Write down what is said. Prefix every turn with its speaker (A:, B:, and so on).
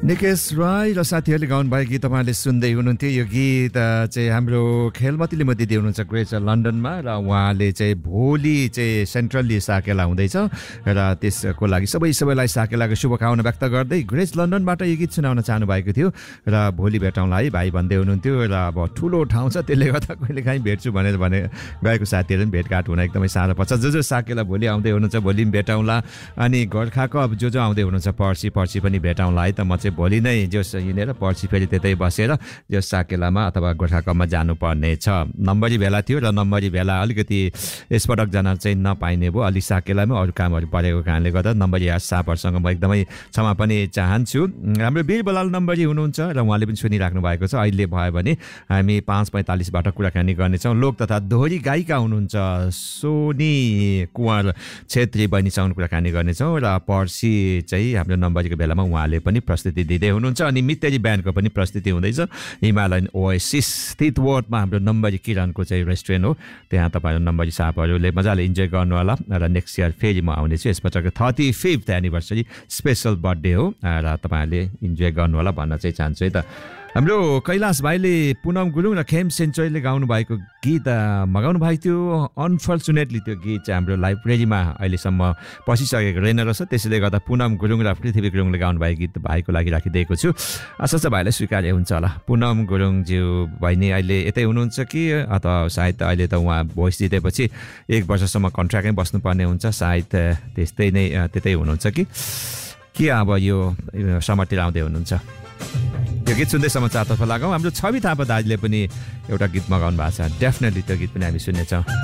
A: निकेश राई र साथीहरूले गाउनुभएको गीत तपाईँले सुन्दै हुनुहुन्थ्यो। यो गीत चाहिँ हाम्रो खेलमतीले दिदी हुनुहुन्छ ग्रेटर लन्डनमा र उहाँले चाहिँ भोलि चाहिँ सेन्ट्रली साकेला हुँदैछ र त्यसको लागि सबैलाई साकेलाको शुभकामना व्यक्त गर्दै ग्रेट लन्डनबाट यो गीत सुनाउन चाहनु भएको थियो र भोलि भेटौँला है भाइ भन्दै हुनुहुन्थ्यो। र अब ठुलो ठाउँ छ त्यसले गर्दा कहिलेकाहीँ भेट्छु भनेर गएको साथीहरू पनि भेटघाट हुन एकदमै साह्रो पर्छ। जो साकेला भोलि आउँदै हुनुहुन्छ भोलि पनि भेटौँला। अनि गोर्खाको अब जो आउँदै हुनुहुन्छ पर्सि पनि भेटौँला है। त म चाहिँ भोलि नै जो हिँडेर पर्सि फेरि त्यतै बसेर जो साकेलामा अथवा गोर्खाकपमा जानुपर्ने छ। नम्बरी भेला थियो र नम्बरी भेला अलिकति यसपटक जान चाहिँ नपाइने भयो, अलिक साकेलामा अरू कामहरू परेको कारणले गर्दा। नम्बरी सापरसँग म एकदमै क्षमा पनि चाहन्छु। हाम्रो वीरबलाल नम्बरी हुनुहुन्छ र उहाँले पनि सुनिराख्नु भएको छ। अहिले भयो भने हामी 5:45बाट कुराकानी गर्नेछौँ। लोक तथा दोहोरी गायिका हुनुहुन्छ सोनी कुँवर छेत्री बहिनीसँग कुराकानी गर्नेछौँ र पर्सि चाहिँ हाम्रो नम्बरीको बेलामा उहाँले पनि प्रस्तुति दिँदै हुनुहुन्छ। अनि मित्तेरी ब्यान्डको पनि प्रस्तुति हुँदैछ। हिमालयन ओएसिस स्थित वार्डमा हाम्रो नम्बरी किरणको चाहिँ रेस्टुरेन्ट हो, त्यहाँ तपाईँहरू नम्बरी साहबहरूले मजाले इन्जोय गर्नु होला। र नेक्स्ट इयर फेरि म आउनेछु। यसपटक 35th एनिभर्सरी स्पेसल बर्थडे हो र तपाईँहरूले इन्जोय गर्नु होला भन्न चाहिँ चाहन्छु है त। हाम्रो कैलाश भाइले पुनम गुरुङ र खेम सेन्चुरीले गाउनु भएको गीत मगाउनु भएको थियो। अनफर्चुनेटली त्यो गीत चाहिँ हाम्रो लाइब्रेरीमा अहिलेसम्म पसिसकेको रहेन रहेछ। त्यसैले गर्दा पुनम गुरुङ र पृथ्वी गुरुङले गाउनु भएको गीत भाइको लागि राखिदिएको छु। आशा छ भाइलाई स्वीकार्य हुन्छ होला। पुनम गुरुङज्यू बहिनी अहिले यतै हुनुहुन्छ कि अथवा सायद अहिले त उहाँ भोइस दिँदैपछि 1 वर्षसम्म कन्ट्र्याक्टमै बस्नुपर्ने हुन्छ, सायद त्यतै हुनुहुन्छ कि अब यो समरतिर आउँदै हुनुहुन्छ। यो गीत सुन्दै समाचारतर्फ लागौँ। हाम्रो छवि थापा दाजुले पनि एउटा गीत मगाउनु भएको छ। डेफिनेटली त्यो गीत पनि हामी सुन्नेछौँ।